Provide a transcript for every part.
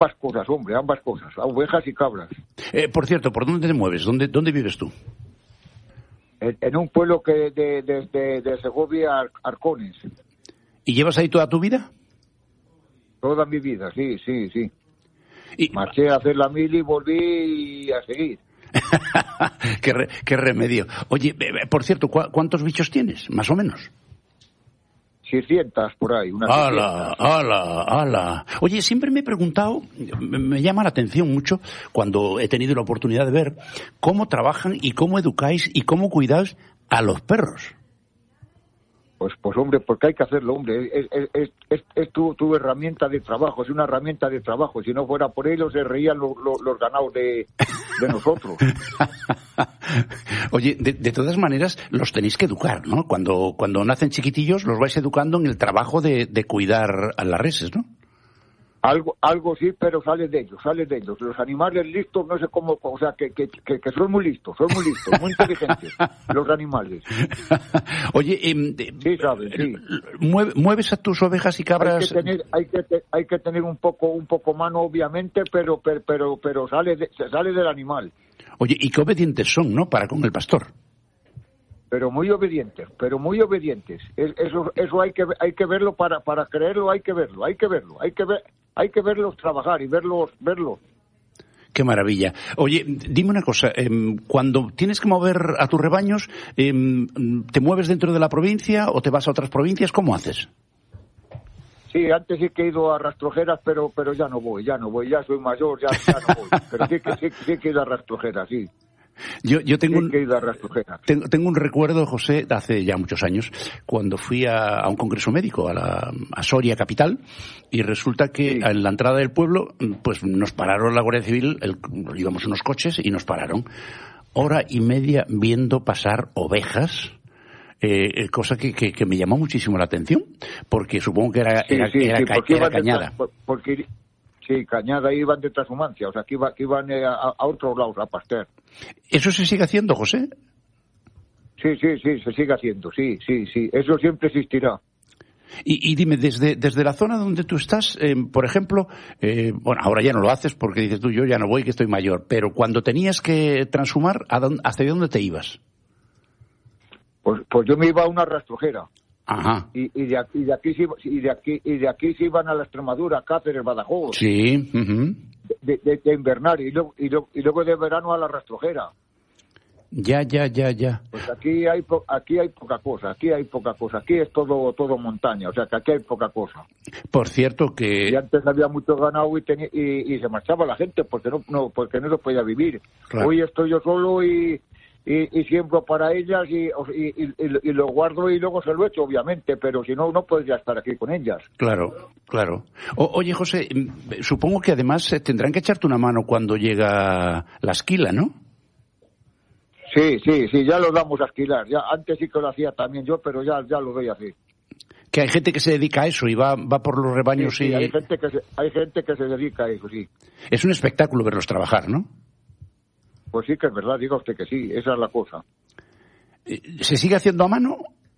ambas cosas, hombre, ambas cosas, ovejas y cabras. Por cierto, ¿por dónde te mueves? ¿Dónde vives tú? En un pueblo que de Segovia, Arcones. ¿Y llevas ahí toda tu vida? Toda mi vida, sí. Y... Marché a hacer la mili y volví a seguir. qué remedio. Oye, por cierto, ¿cuántos bichos tienes, más o menos? 600 por ahí. ¡Hala! Oye, siempre me he preguntado, me llama la atención mucho cuando he tenido la oportunidad de ver cómo trabajan y cómo educáis y cómo cuidáis a los perros. Pues hombre, porque hay que hacerlo, hombre. Es tu herramienta de trabajo, es una herramienta de trabajo. Si no fuera por ellos, se reían los ganados de nosotros. Oye, de todas maneras, los tenéis que educar, ¿no? Cuando nacen chiquitillos, los vais educando en el trabajo de cuidar a las reses, ¿no? Algo sí, pero sale de ellos. Los animales listos, no sé cómo, o sea, que son muy listos, muy inteligentes, los animales. Oye, sí, sabes, sí. ¿Mueves a tus ovejas y cabras? Hay que tener un poco mano, obviamente, pero sale del animal. Oye, y qué obedientes son, ¿no? Para con el pastor. Pero muy obedientes. Eso hay que verlo para creerlo, hay que verlos trabajar y verlos. Qué maravilla. Oye, dime una cosa, cuando tienes que mover a tus rebaños, ¿te mueves dentro de la provincia o te vas a otras provincias? ¿Cómo haces? Sí, antes sí que he ido a Rastrojeras, pero ya no voy, ya soy mayor, ya no voy. Pero sí que he ido a Rastrojeras, sí. Yo tengo un recuerdo, José, de hace ya muchos años, cuando fui a un congreso médico a Soria capital, y resulta que en la entrada del pueblo pues nos pararon la Guardia Civil, íbamos unos coches y nos pararon 1:30 viendo pasar ovejas, cosa que me llamó muchísimo la atención, porque supongo que era cañada. Sí, cañada, iban de transhumancia, o sea, que iban a otros lados a pastear. ¿Eso se sigue haciendo, José? Sí, se sigue haciendo, sí. Eso siempre existirá. Y dime, desde la zona donde tú estás, por ejemplo, bueno, ahora ya no lo haces porque dices tú, yo ya no voy, que estoy mayor, pero cuando tenías que transhumar, ¿hasta dónde te ibas? Pues yo me iba a una rastrojera. Ajá. Y de aquí se iban a la Extremadura, Cáceres, Badajoz. Sí. Uh-huh. De invernar y luego de verano a la Rastrojera. Ya. Pues aquí hay poca cosa. Aquí es todo montaña, o sea que aquí hay poca cosa. Por cierto que... Y antes había mucho ganado y se marchaba la gente porque no se podía vivir. Claro. Hoy estoy yo solo y siembro para ellas y lo guardo y luego se lo echo, obviamente, pero si no podría estar aquí con ellas. Claro. Oye, José, supongo que además tendrán que echarte una mano cuando llega la esquila, ¿no? Sí, ya lo damos a esquilar. Ya antes sí que lo hacía también yo, pero ya lo doy así. Que hay gente que se dedica a eso y va por los rebaños sí, hay gente que se dedica a eso, sí. Es un espectáculo verlos trabajar, ¿no? Pues sí que es verdad, diga usted que sí, esa es la cosa. ¿Se sigue haciendo a mano?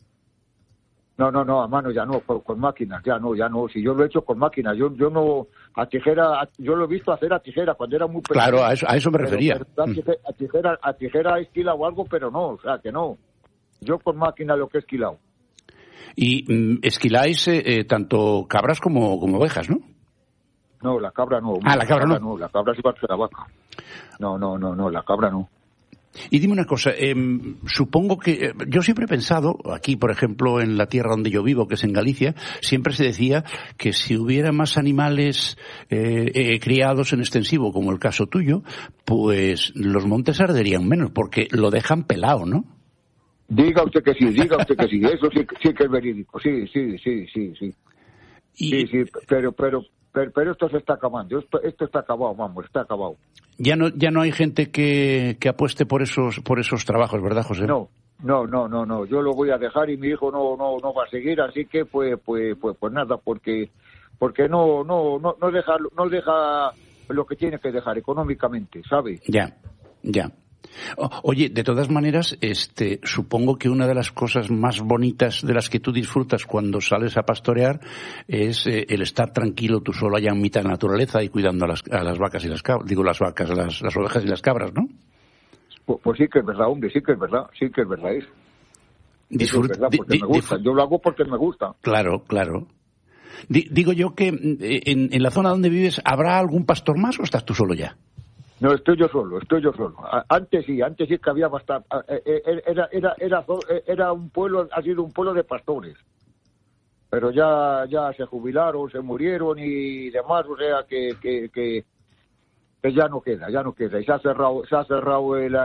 No, a mano ya no, con máquinas, ya no. Si yo lo he hecho con máquinas, yo no, a tijera, yo lo he visto hacer a tijera cuando era muy pequeño. Claro, a eso me refería. A tijera he esquilado algo, pero no, o sea que no. Yo con máquina lo que he esquilado. Y esquiláis tanto cabras como ovejas, ¿no? No, la cabra no. La cabra no. La cabra sí va a ser la vaca. No, la cabra no. Y dime una cosa, supongo que yo siempre he pensado, aquí por ejemplo en la tierra donde yo vivo, que es en Galicia, siempre se decía que si hubiera más animales criados en extensivo, como el caso tuyo, pues los montes arderían menos, porque lo dejan pelado, ¿no? Diga usted que sí, eso sí que es verídico, sí. Sí, pero esto se está acabando, esto está acabado, vamos, está acabado. Ya no hay gente que apueste por esos trabajos, ¿verdad, José? No, yo lo voy a dejar y mi hijo no va a seguir, así que pues nada, porque no deja lo que tiene que dejar económicamente, ¿sabe? Ya. Oye, de todas maneras, supongo que una de las cosas más bonitas de las que tú disfrutas cuando sales a pastorear es el estar tranquilo tú solo allá en mitad de la naturaleza y cuidando a las vacas y las cabras, las ovejas y las cabras, ¿no? Pues sí que es verdad, hombre, sí que es verdad eso. Es verdad, porque me gusta. Yo lo hago porque me gusta. Claro. Digo yo que en la zona donde vives, ¿habrá algún pastor más o estás tú solo ya? No, estoy yo solo. Antes sí que había bastante. Era un pueblo, ha sido un pueblo de pastores. Pero ya se jubilaron, se murieron y demás, o sea que ya no queda. Y se ha cerrado el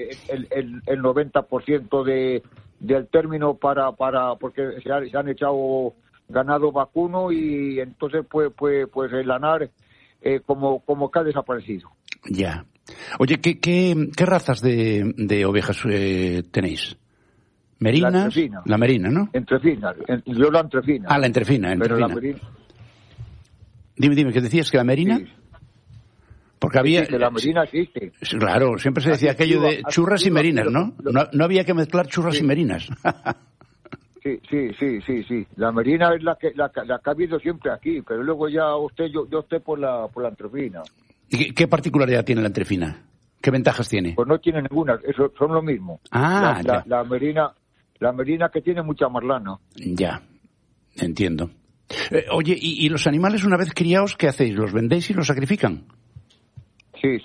90% del término porque se han echado ganado vacuno y entonces pues el lanar como que ha desaparecido. Ya. Oye, ¿qué razas de ovejas tenéis? ¿Merinas? La merina, ¿no? Entrefinas. Yo la entrefina. La entrefina. Pero la merina... Dime, ¿qué decías? ¿Que la merina? Sí. Porque había... Sí, que la merina existe. Claro, siempre se decía aquello de churras y merinas, ¿no? No había que mezclar churras y merinas. Sí. La merina es la que ha habido siempre aquí, pero luego ya yo opté por la entrefina. ¿Y qué particularidad tiene la entrefina? ¿Qué ventajas tiene? Pues no tiene ninguna, eso son lo mismo. La merina que tiene mucha más lana. Ya, entiendo. Oye, ¿y los animales una vez criados qué hacéis? ¿Los vendéis y los sacrifican? Sí.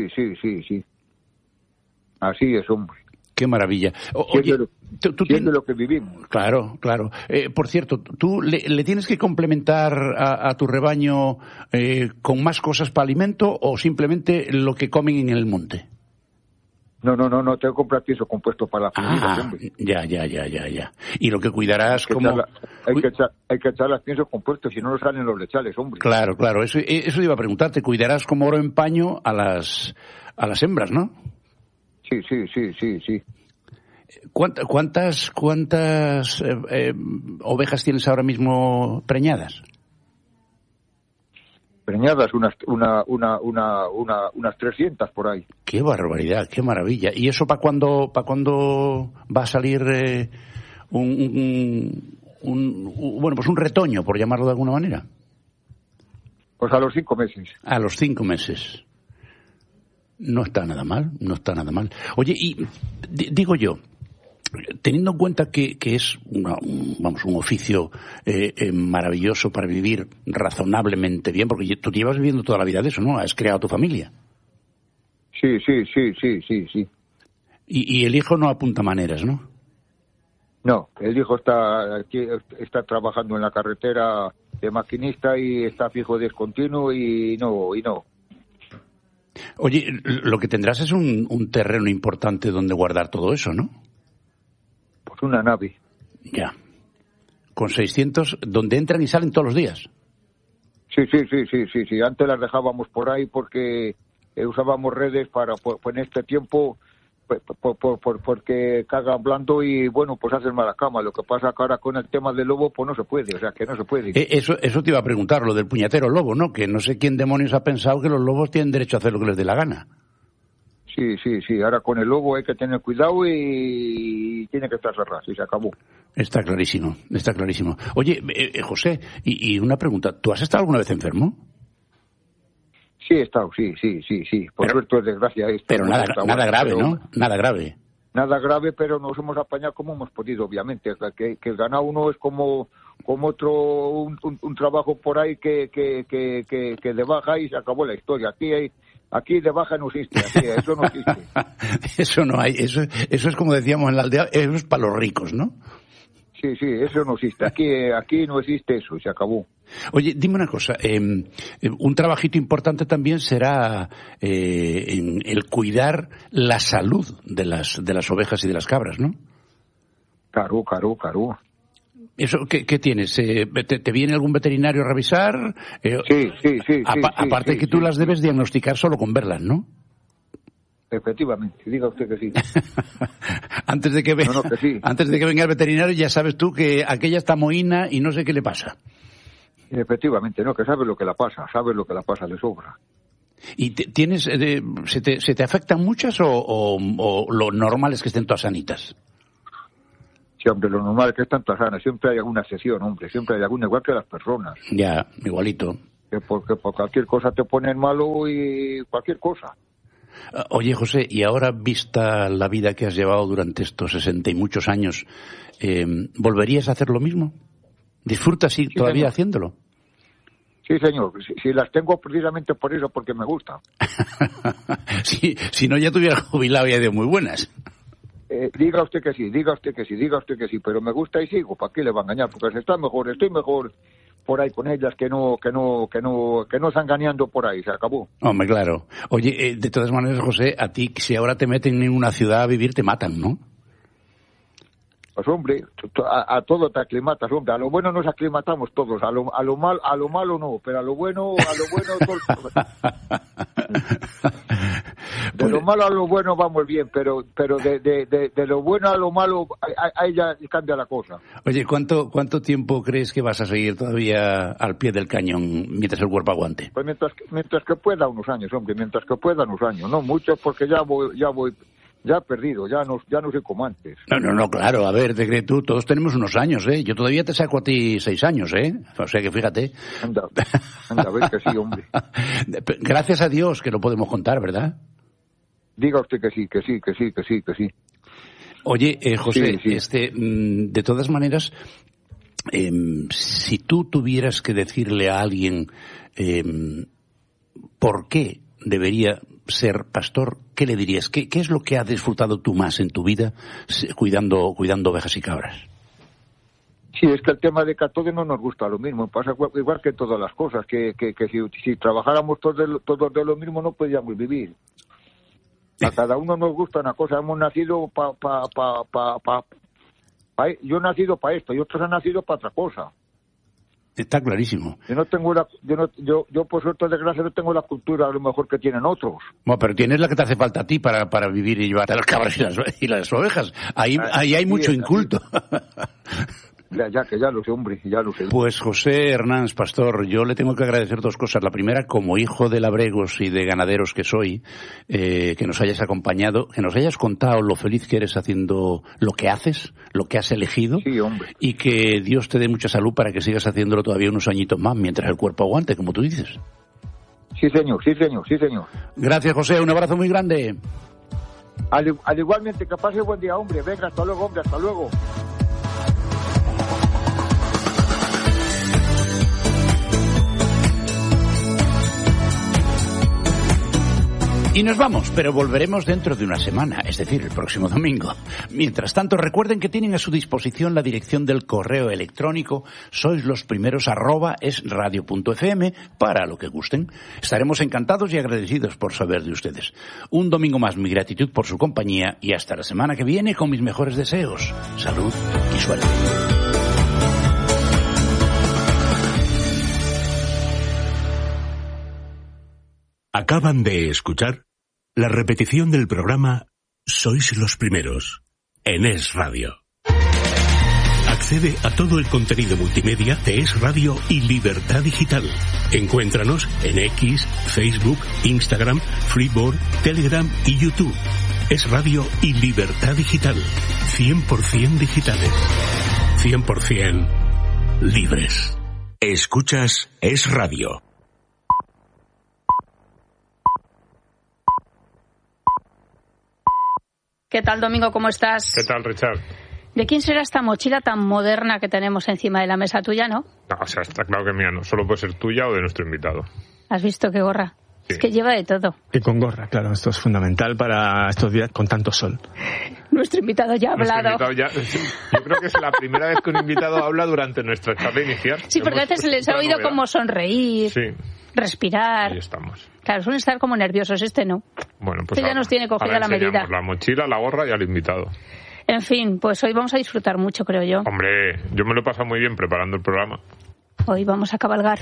Así es, hombre. Qué maravilla. Oye, tú tienes lo que vivimos. Claro. Por cierto, ¿tú le tienes que complementar a tu rebaño con más cosas para alimento o simplemente lo que comen en el monte? No, tengo que comprar pienso compuesto para la comida. Ya. Y lo que cuidarás hay que echar las piensos compuestos, si no nos salen los lechales, hombre. Claro. Eso iba a preguntarte. Cuidarás como oro en paño a las hembras, ¿no? Sí. ¿Cuántas ovejas tienes ahora mismo preñadas? Preñadas, unas 300 por ahí. ¡Qué barbaridad, qué maravilla! ¿Y eso para cuándo va a salir un retoño, por llamarlo de alguna manera? Pues a los 5 meses. A los 5 meses. No está nada mal. Oye, y digo yo, teniendo en cuenta que es un oficio maravilloso para vivir razonablemente bien, porque tú llevas viviendo toda la vida de eso, ¿no? Has creado tu familia. Sí. Y el hijo no apunta maneras, ¿no? No, el hijo está trabajando en la carretera de maquinista y está fijo discontinuo y no. Oye, lo que tendrás es un terreno importante donde guardar todo eso, ¿no? Pues una nave. Ya. Con 600, donde entran y salen todos los días. Sí. Antes las dejábamos por ahí porque usábamos redes para, en este tiempo, porque cagan blando y, bueno, pues hacen mala cama. Lo que pasa que ahora con el tema del lobo, pues no se puede, o sea, que no se puede. Eso te iba a preguntar, lo del puñetero lobo, ¿no? Que no sé quién demonios ha pensado que los lobos tienen derecho a hacer lo que les dé la gana. Sí. Ahora con el lobo hay que tener cuidado y tiene que estar cerrado, y se acabó. Está clarísimo. Oye, José, y una pregunta, ¿tú has estado alguna vez enfermo? Sí, he estado, sí. Por suerte, desgracia. Pero nada grave, ¿no? Nada grave. Nada grave, pero nos hemos apañado como hemos podido, obviamente. Que el ganado uno es como otro, un trabajo por ahí que de baja y se acabó la historia. Aquí de baja no existe, eso no existe. Eso no hay, eso es como decíamos en la aldea, eso es para los ricos, ¿no? Sí, eso no existe. Aquí no existe eso, se acabó. Oye, dime una cosa, un trabajito importante también será en el cuidar la salud de las ovejas y de las cabras, ¿no? Claro. ¿Eso qué tienes? ¿Te viene algún veterinario a revisar? Sí. Aparte que tú las debes diagnosticar solo con verlas, ¿no? Efectivamente, diga usted que sí. Antes de que venga el veterinario ya sabes tú que aquella está mohína y no sé qué le pasa. Efectivamente, no, que sabe lo que la pasa de sobra. ¿Y tienes, se te afectan muchas o lo normal es que estén todas sanitas? Sí, hombre, lo normal es que estén todas sanas. Siempre hay alguna sesión, hombre. Siempre hay alguna, igual que las personas. Ya, igualito. Porque por cualquier cosa te ponen malo y cualquier cosa. Oye, José, y ahora, vista la vida que has llevado durante estos 60 y muchos años, ¿volverías a hacer lo mismo? ¿Disfrutas todavía señor. Haciéndolo? Sí, señor. Si las tengo precisamente por eso, porque me gusta. Sí, si no, ya te hubieras jubilado ya de muy buenas. Diga usted que sí, pero me gusta y sigo. ¿Para qué le va a engañar? Porque estoy mejor por ahí con ellas que no están engañando por ahí. Se acabó. Hombre, claro. Oye, de todas maneras, José, a ti, si ahora te meten en una ciudad a vivir, te matan, ¿no? Pues hombre, a todo te aclimatas, hombre. A lo bueno nos aclimatamos todos, a lo malo no, pero a lo bueno todos. De lo malo a lo bueno vamos bien, pero de lo bueno a lo malo ahí ya cambia la cosa. Oye, ¿cuánto tiempo crees que vas a seguir todavía al pie del cañón mientras el cuerpo aguante? Pues mientras que pueda unos años, hombre, no mucho, porque ya voy ya perdido, ya no soy como antes. No, claro, a ver, te crees tú, todos tenemos unos años, ¿eh? Yo todavía te saco a ti 6 años, ¿eh? O sea que fíjate. Anda, a ver que sí, hombre. Gracias a Dios que lo podemos contar, ¿verdad? Diga usted que sí. Oye, José, sí. De todas maneras, si tú tuvieras que decirle a alguien por qué debería ser pastor, ¿qué le dirías? ¿Qué es lo que has disfrutado tú más en tu vida cuidando ovejas y cabras? Sí, es que el tema de que a todos no nos gusta lo mismo. Pasa igual que todas las cosas, que si trabajáramos todos de lo mismo no podríamos vivir. A cada uno nos gusta una cosa. Hemos nacido yo he nacido para esto y otros han nacido para otra cosa. Está clarísimo. Yo por suerte, desgracia, no tengo la cultura a lo mejor que tienen otros. Bueno, pero tienes la que te hace falta a ti para vivir y llevarte a las cabras y las ovejas. Ahí hay mucho inculto. Ya lo sé, hombre, ya lo sé. Pues José Hernández, pastor, yo le tengo que agradecer 2 cosas. La primera, como hijo de labregos y de ganaderos que soy, que nos hayas acompañado, que nos hayas contado lo feliz que eres haciendo lo que haces, lo que has elegido. Sí, hombre. Y que Dios te dé mucha salud para que sigas haciéndolo todavía unos añitos más, mientras el cuerpo aguante, como tú dices. Sí, señor. Gracias, José, un abrazo muy grande. Al igualmente, que pase buen día, hombre. Venga, hasta luego, hombre, hasta luego. Y nos vamos, pero volveremos dentro de una semana, es decir, el próximo domingo. Mientras tanto, recuerden que tienen a su disposición la dirección del correo electrónico soislosprimeros@esradio.fm para lo que gusten. Estaremos encantados y agradecidos por saber de ustedes. Un domingo más, mi gratitud por su compañía y hasta la semana que viene con mis mejores deseos. Salud y suerte. Acaban de escuchar la repetición del programa Sois los Primeros en Es Radio. Accede a todo el contenido multimedia de Es Radio y Libertad Digital. Encuéntranos en X, Facebook, Instagram, Freeboard, Telegram y YouTube. Es Radio y Libertad Digital. 100% digitales. 100% libres. Escuchas Es Radio. ¿Qué tal, Domingo? ¿Cómo estás? ¿Qué tal, Richard? ¿De quién será esta mochila tan moderna que tenemos encima de la mesa? ¿Tuya, no? No, o sea, está claro que mía no. Solo puede ser tuya o de nuestro invitado. ¿Has visto qué gorra? Sí. Es que lleva de todo. Y con gorra, claro. Esto es fundamental para estos días con tanto sol. Nuestro invitado ya ha hablado. Yo creo que es la primera vez que un invitado habla durante nuestra charla inicial. Sí, porque a veces les ha oído como sonreír, respirar. Ahí estamos. Claro, suelen estar como nerviosos. Este no. Bueno, pues ya nos tiene cogida la medida. La mochila, la gorra y al invitado. En fin, pues hoy vamos a disfrutar mucho, creo yo. Hombre, yo me lo he pasado muy bien preparando el programa. Hoy vamos a cabalgar.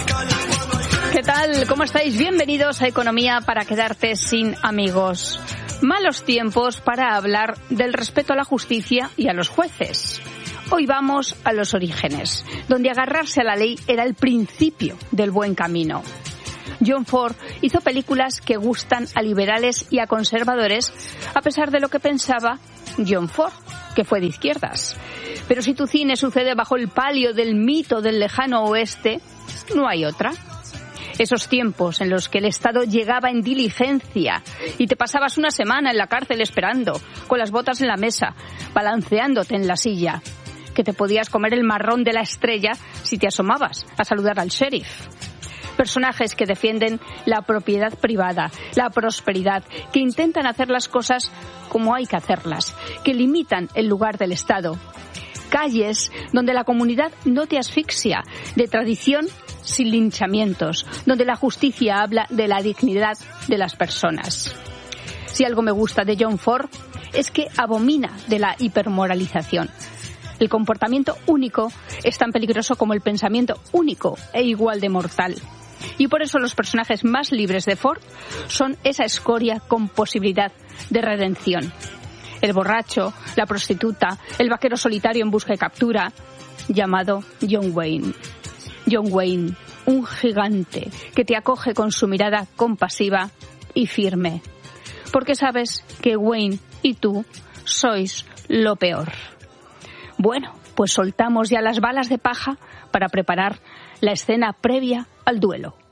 ¿Qué tal? ¿Cómo estáis? Bienvenidos a Economía para quedarte sin amigos. Malos tiempos para hablar del respeto a la justicia y a los jueces. Hoy vamos a los orígenes, donde agarrarse a la ley era el principio del buen camino. John Ford hizo películas que gustan a liberales y a conservadores, a pesar de lo que pensaba John Ford, que fue de izquierdas. Pero si tu cine sucede bajo el palio del mito del lejano oeste, no hay otra. Esos tiempos en los que el Estado llegaba en diligencia y te pasabas una semana en la cárcel esperando, con las botas en la mesa, balanceándote en la silla, que te podías comer el marrón de la estrella si te asomabas a saludar al sheriff. Personajes que defienden la propiedad privada, la prosperidad, que intentan hacer las cosas como hay que hacerlas, que limitan el lugar del Estado. Calles donde la comunidad no te asfixia, de tradición sin linchamientos, donde la justicia habla de la dignidad de las personas. Si algo me gusta de John Ford es que abomina de la hipermoralización. El comportamiento único es tan peligroso como el pensamiento único e igual de mortal. Y por eso los personajes más libres de Ford son esa escoria con posibilidad de redención. El borracho, la prostituta, el vaquero solitario en busca y captura, llamado John Wayne. John Wayne, un gigante que te acoge con su mirada compasiva y firme. Porque sabes que Wayne y tú sois lo peor. Bueno, pues soltamos ya las balas de paja para preparar la escena previa al duelo.